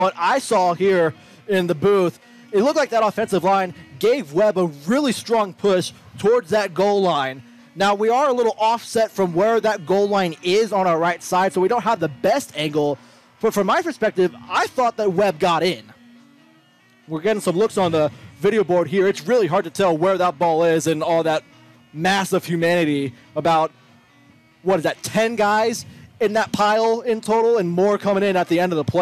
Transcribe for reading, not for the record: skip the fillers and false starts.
what I saw here in the booth, it looked like that offensive line gave Webb a really strong push towards that goal line. Now, we are a little offset from where that goal line is on our right side, so we don't have the best angle. But from my perspective, I thought that Webb got in. We're getting some looks on the video board here. It's really hard to tell where that ball is and all that mass of humanity. About, 10 guys in that pile in total, and more coming in at the end of the play.